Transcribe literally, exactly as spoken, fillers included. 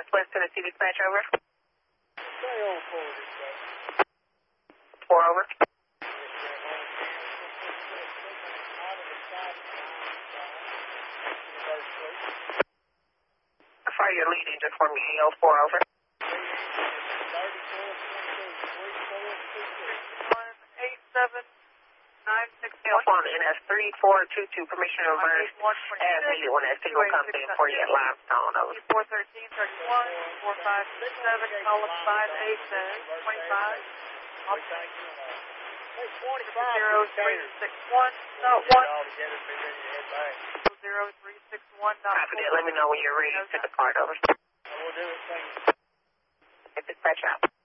West Tennessee dispatch, over. Say old four dispatch. Four, over. How far are you leading just for me, A O four, over. eight seven nine six Cell phone in as three four two two, permission to reverse as needed when that signal comes in for you at Limestone, over. four thirteen thirty-one, four five six seven, column five eight twenty-five. Zero three six one, not one. Zero three six one, not Copy that. Let me know when you're ready to depart, over. We'll do it. Thank you. Dispatch out.